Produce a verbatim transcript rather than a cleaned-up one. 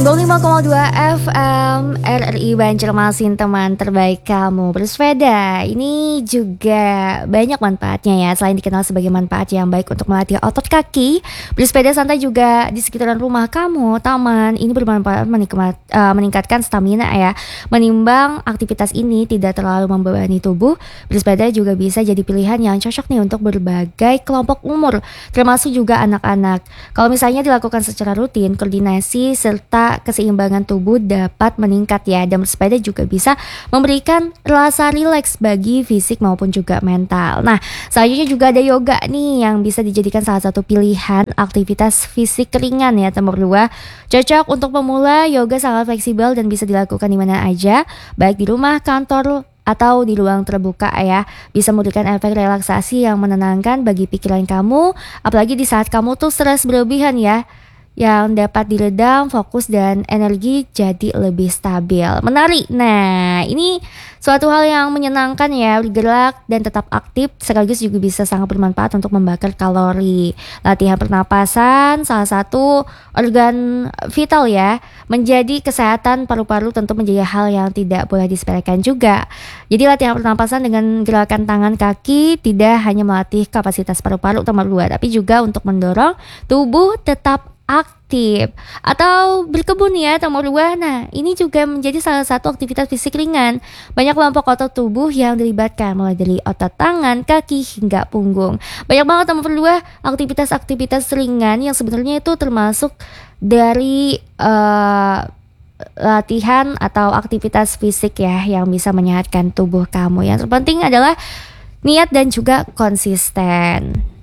lima koma dua F M R R I Banjarmasin, teman terbaik kamu bersepeda. Ini juga banyak manfaatnya ya. Selain dikenal sebagai manfaat yang baik untuk melatih otot kaki, bersepeda santai juga di sekitaran rumah kamu, taman, ini bermanfaat menikmat, uh, meningkatkan stamina ya. Menimbang aktivitas ini tidak terlalu membebani tubuh, bersepeda juga bisa jadi pilihan yang cocok nih untuk berbagai kelompok umur, termasuk juga anak-anak. Kalau misalnya dilakukan secara rutin, koordinasi serta keseimbangan tubuh dapat meningkat ya, dan bersepeda juga bisa memberikan rasa rileks bagi fisik maupun juga mental. Nah, selanjutnya juga ada yoga nih yang bisa dijadikan salah satu pilihan aktivitas fisik ringan ya, teman berdua. Cocok untuk pemula, yoga sangat fleksibel dan bisa dilakukan di mana aja, baik di rumah, kantor, atau di ruang terbuka ya. Bisa memberikan efek relaksasi yang menenangkan bagi pikiran kamu, apalagi di saat kamu tuh stres berlebihan ya, yang dapat diredam, fokus dan energi jadi lebih stabil. Menarik. Nah, ini suatu hal yang menyenangkan ya, bergerak dan tetap aktif, sekaligus juga bisa sangat bermanfaat untuk membakar kalori. Latihan pernapasan salah satu organ vital ya, menjadi kesehatan paru-paru tentu menjadi hal yang tidak boleh disepelekan juga. Jadi latihan pernapasan dengan gerakan tangan kaki tidak hanya melatih kapasitas paru-paru nomor dua, tapi juga untuk mendorong tubuh tetap aktif. Atau berkebun ya, nomor dua. Nah, ini juga menjadi salah satu aktivitas fisik ringan. Banyak kelompok otot tubuh yang dilibatkan, mulai dari otot tangan, kaki, hingga punggung. Banyak banget nomor dua aktivitas-aktivitas ringan yang sebenarnya itu termasuk dari uh, latihan atau aktivitas fisik ya, yang bisa menyehatkan tubuh kamu. Yang terpenting adalah niat dan juga konsisten.